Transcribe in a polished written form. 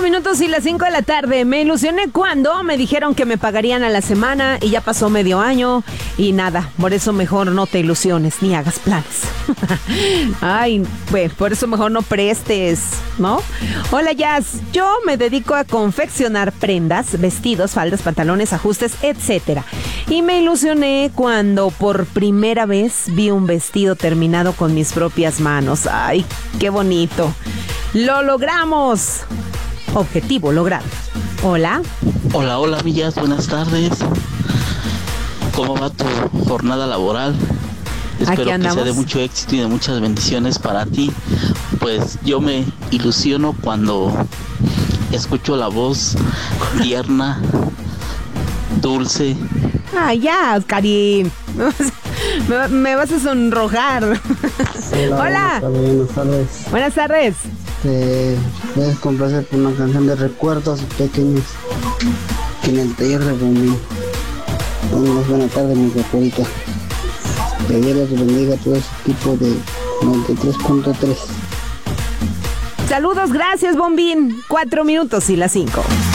minutos y las 5 de la tarde. Me ilusioné cuando me dijeron que me pagarían a la semana y ya pasó medio año y nada. Por eso mejor no te ilusiones ni hagas planes. Ay, pues por eso mejor no prestes, ¿no? Hola, Jazz. Yo me dedico a confeccionar prendas, vestidos, faldas, pantalones, ajustes, etcétera. Y me ilusioné cuando por primera vez vi un vestido terminado con mis propias manos. Ay, qué bonito. ¡Lo logramos! Objetivo logrado. Hola. Hola, Villas, buenas tardes. ¿Cómo va tu jornada laboral? Espero que sea de mucho éxito y de muchas bendiciones para ti. Pues yo me ilusiono cuando escucho la voz tierna, dulce. Ah, ya, Oscarín. Me vas a sonrojar. Hola. Buenas tardes. Buenas tardes. Puedes complacer por una canción de recuerdos pequeños en el taller de Bombín. Buenas tardes, mi favorita. Que Dios les bendiga a todo ese equipo de 93.3. Saludos, gracias, Bombín. 4 minutos y las 5.